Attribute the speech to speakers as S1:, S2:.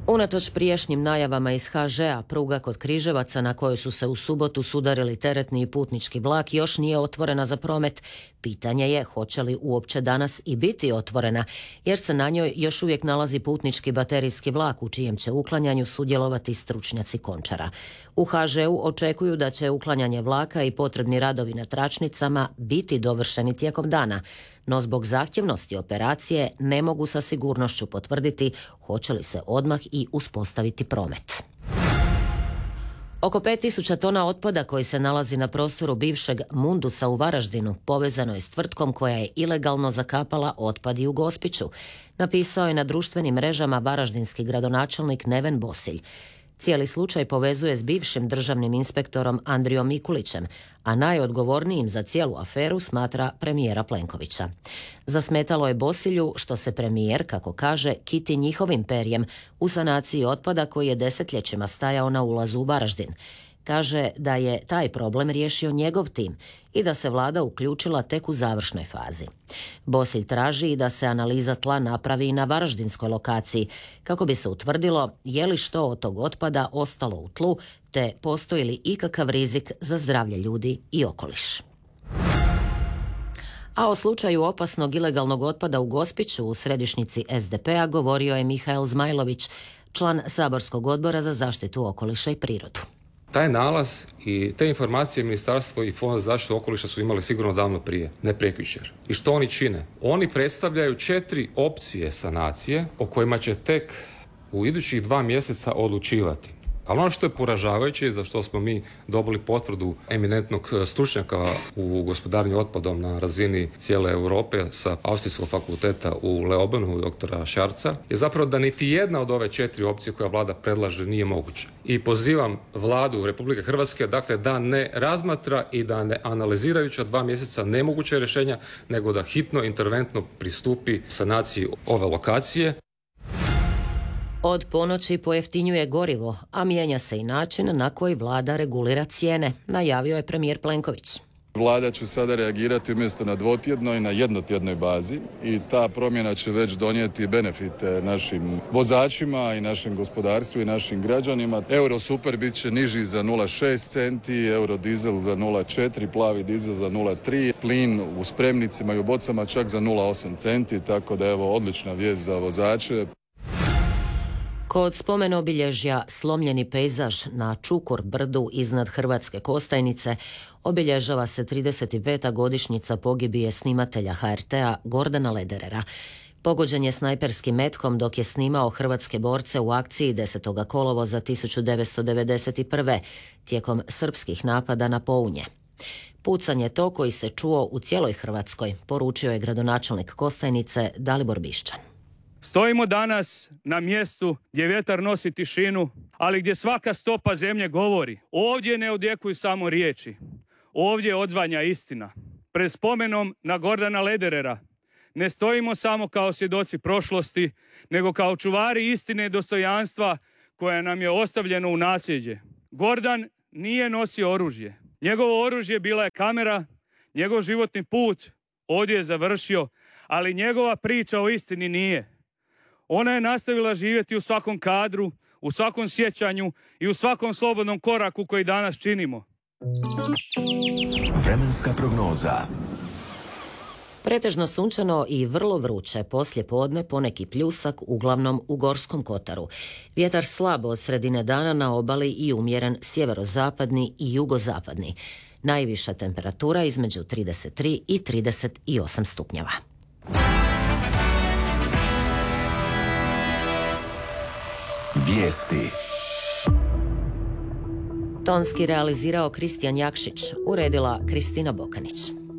S1: Unatoč prijašnjim najavama iz HŽ-a, pruga kod Križevaca na kojoj su se u subotu sudarili teretni i putnički vlak još nije otvorena za promet. Pitanje je hoće li uopće danas i biti otvorena, jer se na njoj još uvijek nalazi putnički baterijski vlak u čijem će uklanjanju sudjelovati stručnjaci Končara. U HŽ-u očekuju da će uklanjanje vlaka i potrebni radovi na tračnicama biti dovršeni tijekom dana, no zbog zahtjevnosti operacije ne mogu sa sigurnošću potvrditi hoće li se odmah i uspostaviti promet. Oko 5000 tona otpada koji se nalazi na prostoru bivšeg Mundusa u Varaždinu povezano je s tvrtkom koja je ilegalno zakapala otpad i u Gospiću, napisao je na društvenim mrežama varaždinski gradonačelnik Neven Bosilj. Cijeli slučaj povezuje s bivšim državnim inspektorom Andrijom Mikulićem, a najodgovornijim za cijelu aferu smatra premijera Plenkovića. Zasmetalo je Bosilju što se premijer, kako kaže, kiti njihovim perjem u sanaciji otpada koji je desetljećima stajao na ulazu u Varaždin. Kaže da je taj problem riješio njegov tim i da se vlada uključila tek u završnoj fazi. Bosilj traži i da se analiza tla napravi i na varaždinskoj lokaciji kako bi se utvrdilo je li što od tog otpada ostalo u tlu te postoji li ikakav rizik za zdravlje ljudi i okoliš. A o slučaju opasnog ilegalnog otpada u Gospiću u središnjici SDP-a govorio je Mihael Zmajlović, član saborskog odbora za zaštitu okoliša i prirodu.
S2: Taj nalaz i te informacije Ministarstvo i Fond za zaštitu okoliša su imali sigurno davno prije, ne prekjučer. I što oni čine? Oni predstavljaju 4 opcije sanacije o kojima će tek u idućih 2 mjeseca odlučivati. Ali ono što je poražavajuće, za što smo mi dobili potvrdu eminentnog stručnjaka u gospodarenju otpadom na razini cijele Europe sa Austrijskog fakulteta u Leobanu, doktora Šarca, je zapravo da niti jedna od ove 4 opcije koja vlada predlaže nije moguća. I pozivam vladu Republike Hrvatske, dakle, da ne razmatra i da ne analizirajuća 2 mjeseca nemoguće rješenja, nego da hitno interventno pristupi sanaciji ove lokacije.
S1: Od ponoći pojeftinjuje gorivo, a mijenja se i način na koji vlada regulira cijene, najavio je premijer Plenković.
S3: Vlada će sada reagirati umjesto na dvotjednoj, na jednotjednoj bazi i ta promjena će već donijeti benefite našim vozačima i našem gospodarstvu i našim građanima. Euro super bit će niži za 0,6 centi, euro dizel za 0,4, plavi dizel za 0,3, plin u spremnicima i u bocama čak za 0,8 centi, tako da evo odlična vijest za vozače.
S1: Kod spomen obilježja Slomljeni pejzaž na Čukur brdu iznad Hrvatske Kostajnice obilježava se 35. godišnjica pogibije snimatelja HRT-a Gordana Lederera. Pogođen je snajperskim metkom dok je snimao hrvatske borce u akciji 10. kolovoza 1991. tijekom srpskih napada na Pounje. Pucanje to koji se čuo u cijeloj Hrvatskoj, poručio je gradonačelnik Kostajnice Dalibor Bišćan.
S4: Stojimo danas na mjestu gdje vjetar nosi tišinu, ali gdje svaka stopa zemlje govori. Ovdje ne odjekuju samo riječi, ovdje odzvanja istina. Pred spomenom na Gordana Lederera ne stojimo samo kao svjedoci prošlosti, nego kao čuvari istine i dostojanstva koje nam je ostavljeno u nasljeđe. Gordan nije nosio oružje. Njegovo oružje bila je kamera, njegov životni put ovdje je završio, ali njegova priča o istini nije. Ona je nastavila živjeti u svakom kadru, u svakom sjećanju i u svakom slobodnom koraku koji danas činimo.
S5: Vremenska prognoza.
S1: Pretežno sunčano i vrlo vruće, poslije podne poneki pljusak, uglavnom u Gorskom kotaru. Vjetar slab od sredine dana na obali i umjeren sjeverozapadni i jugozapadni. Najviša temperatura između 33 i 38 stupnjeva.
S5: Vijesti.
S1: Tonski realizirao Kristijan Jakšić, uredila Kristina Bokanić.